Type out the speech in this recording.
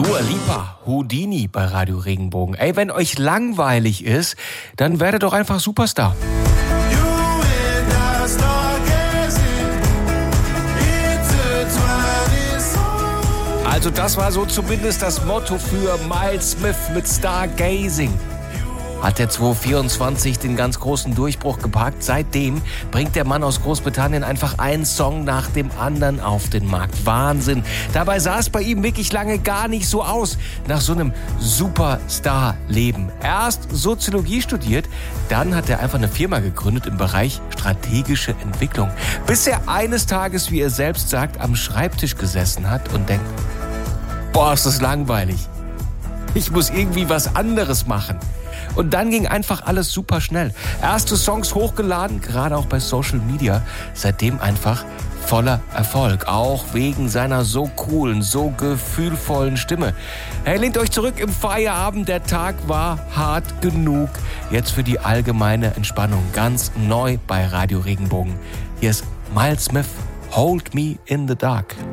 Dua Lipa, Houdini bei Radio Regenbogen. Ey, wenn euch langweilig ist, dann werdet doch einfach Superstar. Also das war so zumindest das Motto für Miles Smith mit Stargazing. Hat der 2024 den ganz großen Durchbruch gepackt. Seitdem bringt der Mann aus Großbritannien einfach einen Song nach dem anderen auf den Markt. Wahnsinn. Dabei sah es bei ihm wirklich lange gar nicht so aus, nach so einem Superstar-Leben. Erst Soziologie studiert, dann hat er einfach eine Firma gegründet im Bereich strategische Entwicklung. Bis er eines Tages, wie er selbst sagt, am Schreibtisch gesessen hat und denkt, boah, ist das langweilig. Ich muss irgendwie was anderes machen. Und dann ging einfach alles super schnell. Erste Songs hochgeladen, gerade auch bei Social Media. Seitdem einfach voller Erfolg. Auch wegen seiner so coolen, so gefühlvollen Stimme. Hey, lehnt euch zurück im Feierabend. Der Tag war hart genug. Jetzt für die allgemeine Entspannung. Ganz neu bei Radio Regenbogen. Hier ist Miles Smith, Hold Me in the Dark.